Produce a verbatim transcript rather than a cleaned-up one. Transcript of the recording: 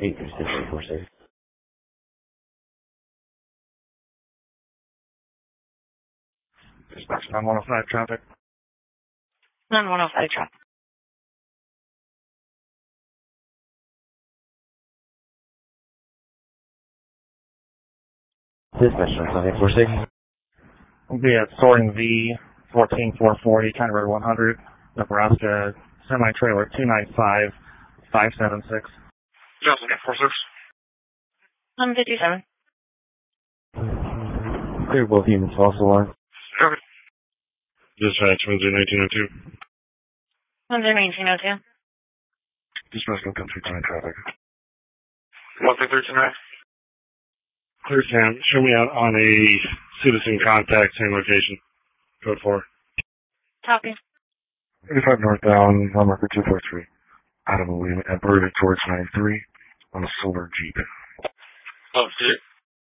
eight three six eight four six. Dispatch nine one oh five traffic. nine one oh five traffic. Dispatch nine eight four six. We'll be at Soaring V, fourteen four forty, County Road one hundred, Nebraska, semi-trailer two nine five five seven six. Johnson, four six. one fifty-seven. Clear both units, false alarm. Okay. Dispatch one zero nineteen oh two. one zero nineteen oh two. Dispatch one three two nine traffic. one three two nine. Clear Sam, show me out on a citizen contact, same location. Code four. Copy. eighty-five northbound, on marker two four three. Adam William, averted towards ninety-three on a solar Jeep. Oh, shit.